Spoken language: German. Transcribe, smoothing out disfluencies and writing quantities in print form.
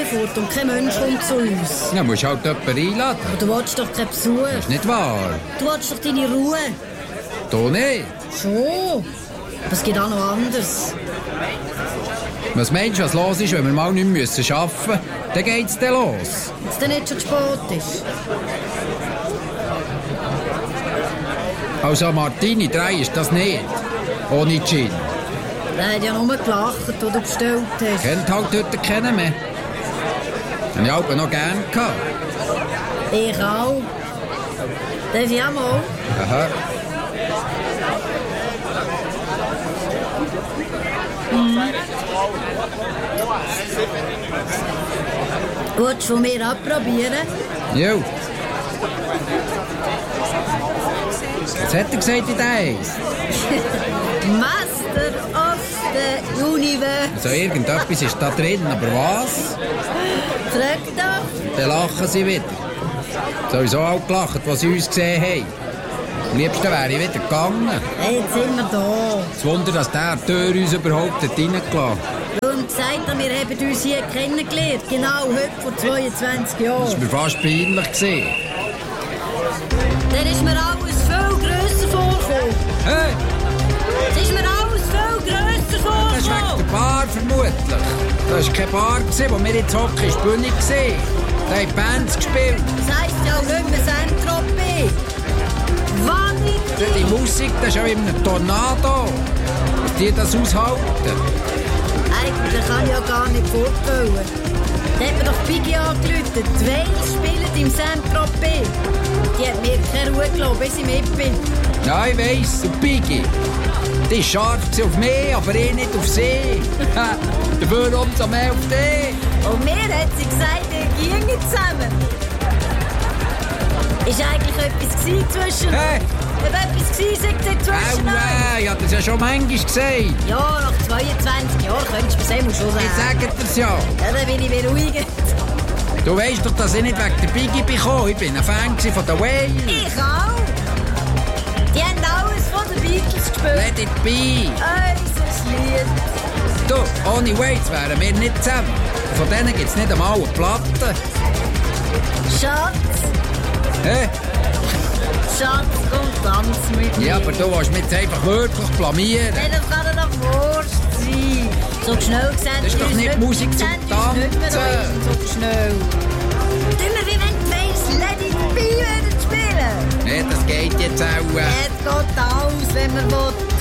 alle fort und kein Mensch kommt zu uns. Ja, musst halt jemanden einladen. Aber du willst doch keinen Besuch. Das ist nicht wahr. Du willst doch deine Ruhe. Du nicht. Schon. Aber es geht auch noch anders. Was meinst du, was los ist, wenn wir mal nicht mehr arbeiten müssen? Dann geht's dann los. Wenn es dann nicht schon zu spät ist. Also Martini 3 ist das nicht. Ohne Gin. Der hat ja nur gelacht, wo du bestellt hast. Kennt halt heute keinen mehr. Habe ich auch noch gern gehabt. Ich auch. Darf ich auch mal? Aha. Willst du von mir abprobieren? Jo. Was hat er gesagt in eins? Master of the Universe. Also irgendetwas ist da drin, aber was? Frag doch. Dann lachen sie wieder. Sowieso auch gelacht, was sie uns gesehen haben. Am liebsten wäre ich wieder gegangen. Hey, jetzt sind wir da. Das Wunder, dass der Tür uns überhaupt reingelassen hat. Du hast gesagt, wir haben uns hier kennengelernt. Genau heute vor 22 Jahren. Das war mir fast peinlich gewesen. Dann ist mir alles viel grösser vorgekommen. Hey, Es ist mir alles viel grösser das ist wegen vorgekommen. der Bar vermutlich. Das war keine Bar, wo wir jetzt hocken, ist die Bühne gesehen. Da haben Bands gespielt. Das heisst ja auch nicht mehr Saint-Tropez. Wahnsinnig. Die Musik, das ist ja wie ein Tornado. Dass die das aushalten. Eigentlich kann ich ja gar nicht vorstellen. Da hat mir doch Biggie angerufen. Die Wales spielen im Saint-Tropez. Die hat mir keine Ruhe gelassen, bis ich mit bin. Ja, ich weiss, der Biggie. Die war scharf auf mich, aber ich nicht auf sie. Dafür umso mehr auf dich. Und mir hat sie gesagt, wir gingen zusammen. Ist eigentlich etwas zwischen uns? Hey. Ob etwas zwischen uns? Ich hab das ja schon manchmal gesagt. Ja, nach 22 Jahren könntest du mir das schon sagen. Ich sage dir's ja. Ja, dann bin ich beruhigt. Du weißt doch, dass ich nicht wegen der Biggie bin. Ich bin ein Fan von der Whale. Ich auch. Die haben alles von den Beatles gespielt. Let it be. Unser Lied. Du, ohne Wales wären wir nicht zusammen. Von denen gibt's nicht einmal eine Platte. Schatz, Hä? Schatz, komm, tanz mit mir. Ja, aber du willst mich jetzt einfach wirklich blamieren. Hey, das kann doch Wurst sein. So schnell gesagt. Das ist doch nicht Musik zum Tanzen. So schnell. Tun wir wie wenn die Wales Let It Be würden spielen. Nee, das geht jetzt auch. Jetzt geht alles, wenn man will.